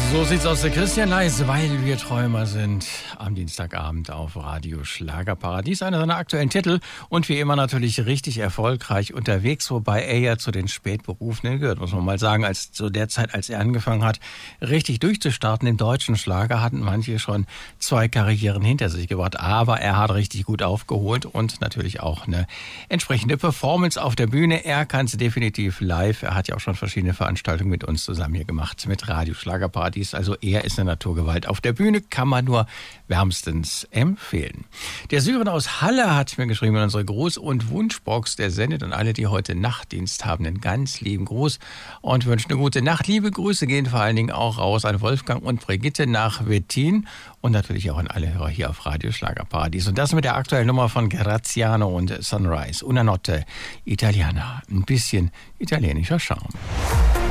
So sieht's aus, der Christian Leis, weil wir Träumer sind, am Dienstagabend auf Radio Schlagerparadies. Einer seiner aktuellen Titel und wie immer natürlich richtig erfolgreich unterwegs, wobei er ja zu den Spätberufenen gehört, muss man mal sagen. Als zu der Zeit, als er angefangen hat, richtig durchzustarten im deutschen Schlager, hatten manche schon 2 Karrieren hinter sich gebracht. Aber er hat richtig gut aufgeholt und natürlich auch eine entsprechende Performance auf der Bühne. Er kann es definitiv live. Er hat ja auch schon verschiedene Veranstaltungen mit uns zusammen hier gemacht, mit Radio Schlagerparadies. Also er ist eine Naturgewalt. Auf der Bühne kann man nur wärmstens empfehlen. Der Syren aus Halle hat mir geschrieben in unsere Gruß- und Wunschbox. Der sendet an alle, die heute Nachtdienst haben, einen ganz lieben Gruß und wünscht eine gute Nacht. Liebe Grüße gehen vor allen Dingen auch raus an Wolfgang und Brigitte nach Wettin und natürlich auch an alle Hörer hier auf Radio Schlagerparadies. Und das mit der aktuellen Nummer von Graziano und Sunrise. Una notte italiana. Ein bisschen italienischer Charme.